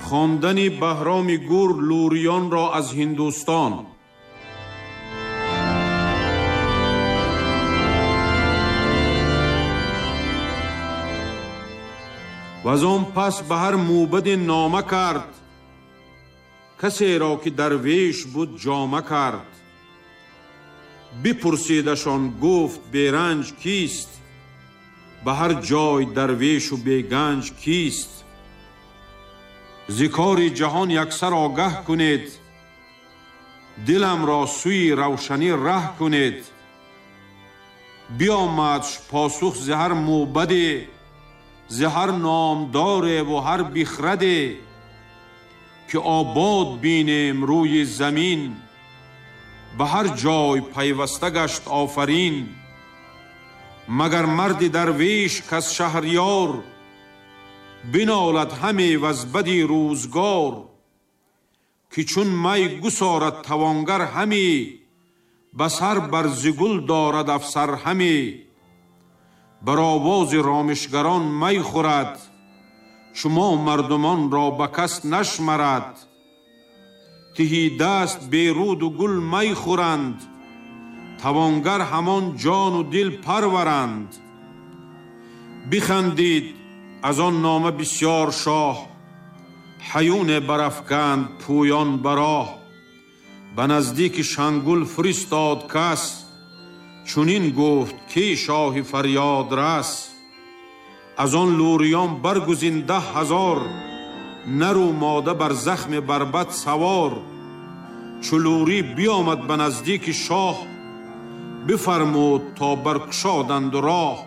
خواندن بهرام گور لوریان را از هندوستان. و از آن پس به هر موبد نامه کرد، کسی را که درویش بود جامه کرد. بپرسیدشان گفت بیرنج کیست؟ به هر جای درویش و بیگنج کیست؟ ز کار جهان یکسر آگه کنید، دلم را سوی روشنی ره کنید. بیامد پاسخ ز هر موبد، ز هر نامدار و هر بخرد، که آباد بینیم روی زمین، به هر جای پیوسته گشت آفرین. مگر مرد درویش کز شهریار، بنالد همی وز بدی روزگار. که چون می گسارد توانگر همی، بسر بر زگل دارد افسر همی. بر آواز رامشگران می خورد، شما مردمان را به کس نشمرد. تهی دست بیرود و گل می خورند، توانگر همان جان و دل پرورند. بخندید از آن نامه بسیار شاه، هیون برافکند پویان براه. به نزدیک شنگل فرستاد کس، چنین گفت که شاه فریاد رس. از آن لوریان برگزین 10,000، نر و ماده بر زخم بربط سوار. چو لوری بیامد به نزدیک شاه، بفرمود تا برگشادند راه.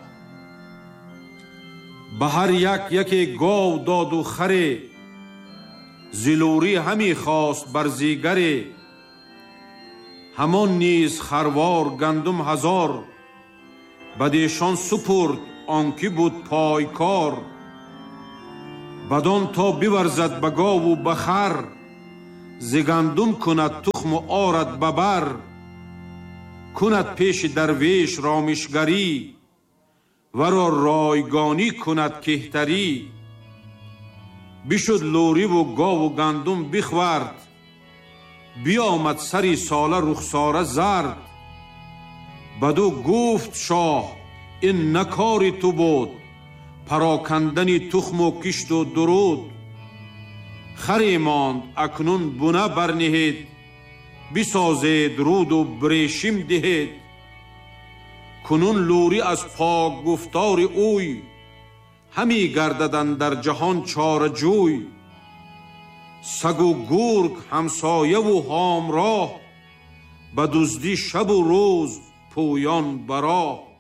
به هر یک گاو داد و خر، ز لوری همی خواست بر زیگر. همان نیز خروار گندم 1000، بدیشان سپرد آنکی بود پایکار. بدان تا بورزد به گاو و بخر، ز گندم کند تخم و آرد ببر. کند پیش درویش رامشگری، ورا رایگانی کند کهتری. بشد لوری و گاو و گندم بخورد، بیامد سری ساله رخساره زرد. بدو گفت شاه این نه کار تو بود، پراکندن تخم و کشت و درود. خری ماند اکنون بنه برنهید، بسازید رود و بریشم دهید. کنون لوری از پاک گفتار اوی، همی گرددند در جهان چاره جوی. سگ و گرگ همسایه و هامراه، به دزدی شب و روز پویان براه.